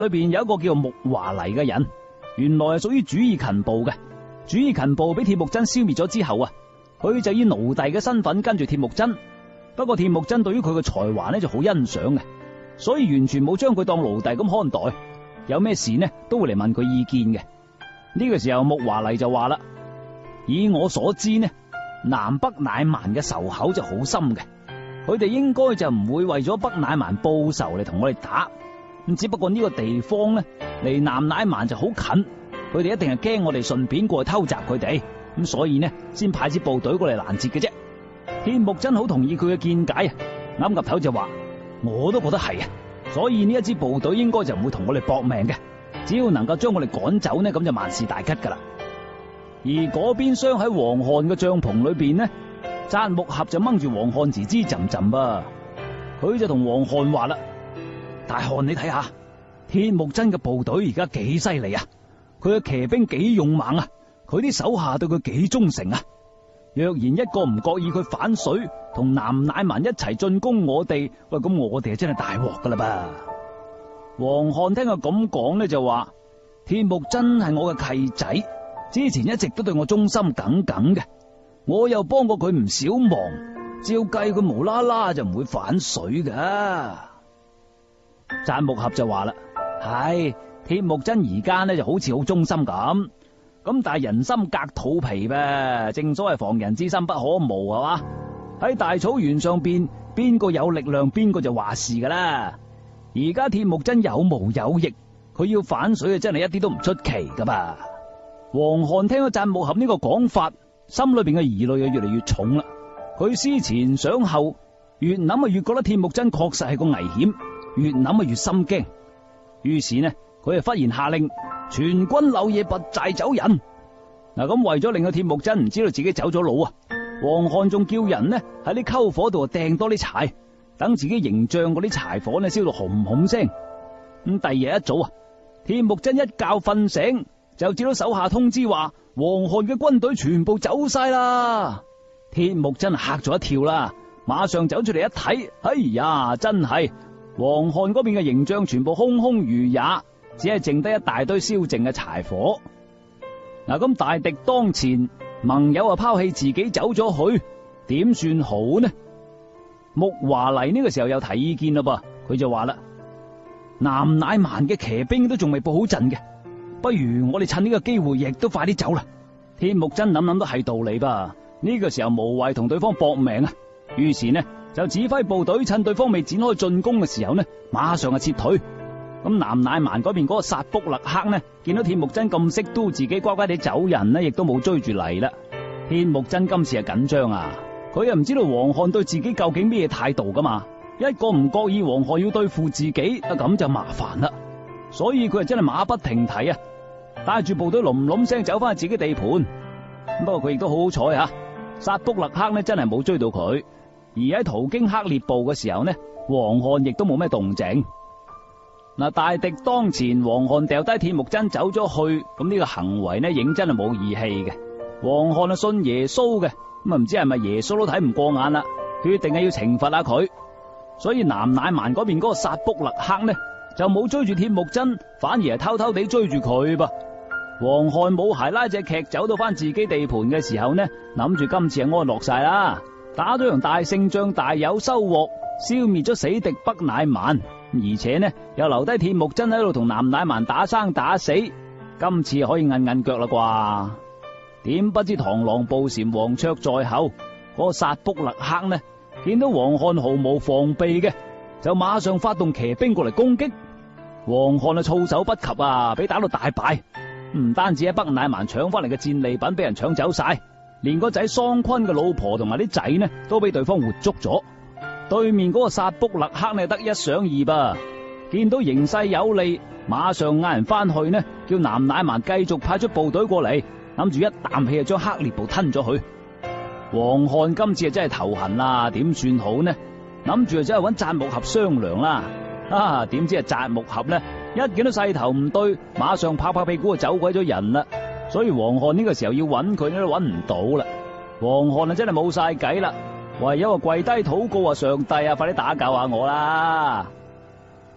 裏邊有一個叫木華黎嘅人，原來係屬於主義勤部嘅。主義勤部俾鐵木真消滅咗之後啊，佢就以奴隸嘅身份跟住鐵木真。不過鐵木真對於佢嘅才華呢就好欣賞嘅，所以完全冇將佢當奴隸咁看待。有咩事呢都會嚟問佢意見嘅。呢個時候木華黎就話啦：以我所知呢，南北乃蠻嘅仇口就好深嘅，佢哋應該就唔會為咗北乃蠻報仇嚟同我哋打。咁只不過呢個地方呢離南乃蠻就好近，佢哋一定係驚我哋順便過去偷襲佢哋，咁所以呢先派支部隊過嚟攔截嘅啫。鐵木真好同意佢嘅見解啊，岌岌頭就話：我都覺得係啊，所以呢一支部隊應該就唔會同我哋搏命嘅，只要能夠將我哋趕走呢，咁就萬事大吉噶啦。而嗰邊廂喺黃漢嘅帳篷裏邊呢，扎木合就掹住黃漢吱吱浸浸噃，佢就同黃漢話啦：大漢你睇下，鐵木真嘅部隊而家幾犀利啊，佢嘅騎兵幾勇猛啊，佢啲手下對佢幾忠誠啊。若然一個唔覺意佢反水，同南乃蠻一齊進攻我哋，喂，咁我哋真係大鑊噶啦噃。黃漢聽佢咁講呢，就話：鐵木真係我嘅契仔，之前一直都對我忠心耿耿嘅，我又幫過佢唔少忙，照計佢無啦啦就唔會反水噶。扎木合就話啦：係鐵木真而家呢就好似好忠心咁。咁但係人心隔肚皮噃，正所謂防人之心不可無係嘛？喺大草原上邊，邊個有力量邊個就話事噶啦。而家鐵木真有毛有翼，佢要反水啊，真係一啲都唔出奇噶噃。黃漢聽咗贊木合呢個講法，心裏邊嘅疑慮就越嚟越重啦。佢思前想後，越諗啊越覺得鐵木真確實係個危險，越諗啊越心驚。於是呢，佢就忽然下令，全軍漏夜拔寨走人。嗱，咁為咗令個鐵木真唔知道自己走咗佬啊，黃漢仲叫人呢喺啲篝火度掟多啲柴，等自己營帳嗰啲柴火呢燒到轟轟聲。咁第二日一早啊，鐵木真一覺瞓醒就接到手下通知話，黃漢嘅軍隊全部走晒啦。鐵木真嚇咗一跳啦，馬上走出嚟一睇，哎呀，真係黃漢嗰邊嘅營帳全部空空如也，只係剩低一大堆燒剩嘅柴火。嗱，咁大敵當前，盟友啊拋棄自己走咗去，點算好呢？木華黎呢個時候又提意見啦噃，佢就話啦：南乃蠻嘅騎兵都仲未布好陣嘅，不如我哋趁呢個機會亦都快啲走啦。鐵木真諗都係道理吧，呢個時候無謂同對方搏命啊，於是呢就指揮部隊趁對方未展開進攻嘅時候呢，馬上撤退。咁南乃蠻嗰邊嗰個薩卜勒克呢，見到鐵木真咁識都自己乖乖地走人呢，亦都冇追住嚟啦。鐵木真今次係緊張啊，佢又唔知道黃漢對自己究竟咩態度噶嘛，一個唔覺意黃漢要對付自己，咁就麻煩啦。所以佢係真係馬不停蹄啊，帶住部隊隆隆聲走翻去自己地盤。不過佢亦都好好彩啊，薩卜勒克呢真係冇追到佢，而喺途經克烈部嘅時候呢，黃漢亦都冇咩動靜。嗱，大敵當前，黃漢掉低鐵木真走咗去，咁呢個行為呢，認真係冇義氣嘅。黃漢啊信耶穌嘅，咁啊唔知係咪耶穌都睇唔過眼啦，決定係要懲罰下佢。所以南乃蠻嗰邊嗰個薩卜勒克呢，就冇追住鐵木真，反而係偷偷地追住佢噃。黃漢冇鞋拉隻屐走到翻自己地盤嘅時候呢，諗住今次係安樂晒啦，打咗場大勝仗，大有收穫，消滅咗死敵北乃蠻。而且呢，又留低鐵木真喺度同南乃蠻打生打死，今次可以韌韌腳啦啩？點不知螳螂捕蟬，黃雀在後。嗰個薩卜勒克呢，見到黃漢毫無防備嘅，就馬上發動騎兵過嚟攻擊。黃漢啊措手不及啊，俾打到大敗。唔單止喺北乃蠻搶翻嚟嘅戰利品俾人搶走晒，連個仔桑坤嘅老婆同埋啲仔呢，都俾對方活捉咗。對面嗰個薩卜勒克呢，得一想二噃，見到形勢有利，馬上嗌人翻去呢，叫南乃蠻繼續派出部隊過嚟，諗住一啖氣就將克烈部吞咗去。黃漢今次啊真係頭痕啦，點算好呢？諗住啊真係揾贊木合商量啦，點知啊贊木合呢，一見到勢頭唔對，馬上拍拍屁股就走鬼咗人啦。所以黃漢呢個時候要揾佢都揾唔到啦。黃漢啊真係冇晒計啦，唯有跪低禱告啊，上帝啊，快啲打救下我啦！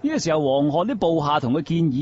呢個時候，黃漢啲部下同佢建議。